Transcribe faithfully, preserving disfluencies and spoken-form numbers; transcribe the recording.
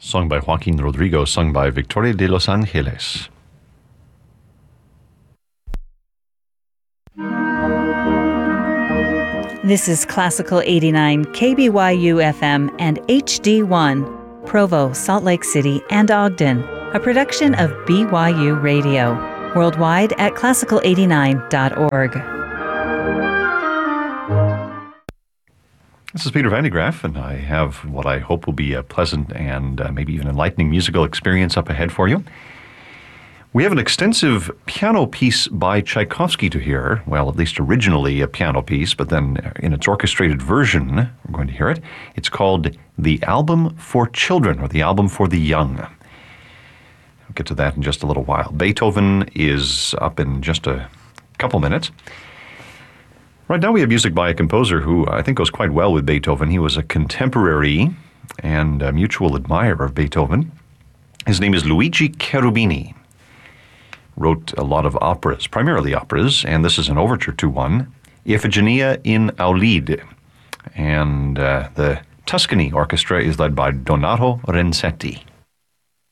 sung by Joaquin Rodrigo, sung by Victoria de Los Angeles. This is Classical eighty-nine, K B Y U F M and H D one, Provo, Salt Lake City, and Ogden, a production of B Y U Radio, worldwide at classical eighty-nine dot org. This is Peter Van de Graaff, and I have what I hope will be a pleasant and uh, maybe even enlightening musical experience up ahead for you. We have an extensive piano piece by Tchaikovsky to hear, well, at least originally a piano piece, but then in its orchestrated version, we're going to hear it. It's called The Album for Children, or The Album for the Young. I'll get to that in just a little while. Beethoven is up in just a couple minutes. Right now we have music by a composer who I think goes quite well with Beethoven. He was a contemporary and a mutual admirer of Beethoven. His name is Luigi Cherubini. Wrote a lot of operas, primarily operas, and this is an overture to one, Iphigenia in Aulide. And uh, the Tuscany Orchestra is led by Donato Renzetti.